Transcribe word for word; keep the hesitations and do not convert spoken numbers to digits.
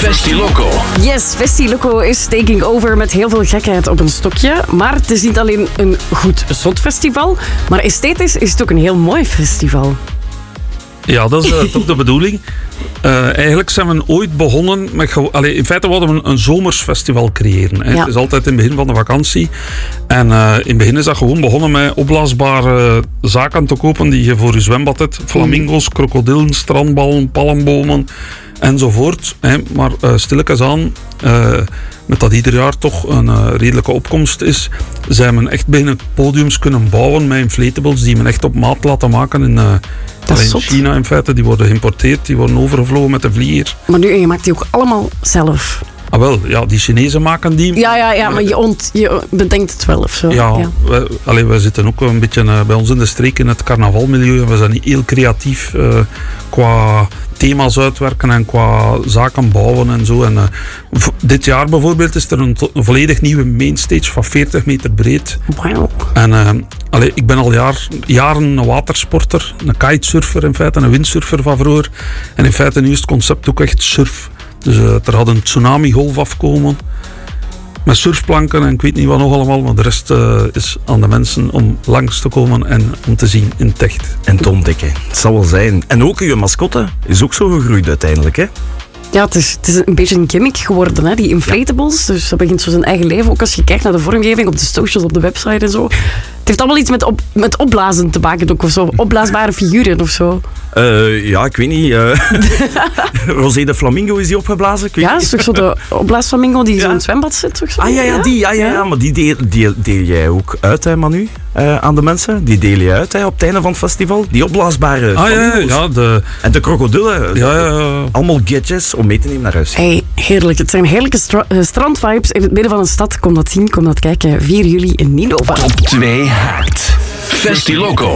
Festiloco. Yes, Festiloco is taking over met heel veel gekheid op een stokje. Maar het is niet alleen een goed zot festival, maar esthetisch is het ook een heel mooi festival. Ja, dat is uh, toch de bedoeling. Uh, eigenlijk zijn we ooit begonnen met... Gewo- Allee, in feite wilden we een, een zomersfestival creëren. Hè. Ja. Het is altijd in het begin van de vakantie. En uh, in het begin is dat gewoon begonnen met opblaasbare zaken te kopen die je voor je zwembad hebt. Flamingo's, krokodillen, strandballen, palmbomen enzovoort. Hè. Maar uh, stilletjes aan... Uh, met dat ieder jaar toch een uh, redelijke opkomst is, zijn men echt beginnen podiums kunnen bouwen met inflatables die men echt op maat laten maken in, uh, Dat is in zot. China in feite. Die worden geïmporteerd, die worden overgevlogen met de vlieger. Maar nu, en je maakt die ook allemaal zelf. Ah wel, ja, die Chinezen maken die. Ja, ja, ja, maar je, ont, je bedenkt het wel of zo. Ja, ja. Wij, allee, wij zitten ook een beetje uh, bij ons in de streek in het carnavalmilieu. En we zijn niet heel creatief uh, qua thema's uitwerken en qua zaken bouwen en zo. En, uh, v- dit jaar bijvoorbeeld is er een, to- een volledig nieuwe mainstage van veertig meter breed. Wauw. En uh, allee, ik ben al jaar, jaren een watersporter, een kitesurfer in feite, een windsurfer van vroeger. En in feite nu is het concept ook echt surf. Dus uh, er had een tsunami-golf afkomen met surfplanken en ik weet niet wat nog allemaal, maar de rest uh, is aan de mensen om langs te komen en om te zien in het echt. En te ontdekken. Het zal wel zijn. En ook uw mascotte is ook zo gegroeid uiteindelijk, hè? Ja, het is, het is een beetje een gimmick geworden, hè? Die inflatables. Dus dat begint zo zijn eigen leven. Ook als je kijkt naar de vormgeving op de socials, op de website en zo. Het heeft allemaal iets met, op, met opblazen te maken ook, of zo. Opblaasbare figuren of zo. Uh, ja, ik weet niet. Uh, Rosé de Flamingo is die opgeblazen? Ik weet Ja, niet. is toch zo de opblaasflamingo die Ja. zo in het zwembad zit? Toch zo? Ah ja, ja, die. Ja, ja, ja. Maar die deel, deel, deel jij ook uit, hè, Manu? Uh, aan de mensen. Die deel je uit hè, op het einde van het festival. Die opblaasbare Ah ja, flamingo's. ja, de, En de krokodillen. ja, ja, ja. Allemaal gadgets om mee te nemen naar huis. Hey, heerlijk. Het zijn heerlijke stra- uh, strandvibes in het midden van een stad. Kom dat zien, kom dat kijken. vier juli in Ninova. Top twee haakt. Festiloco.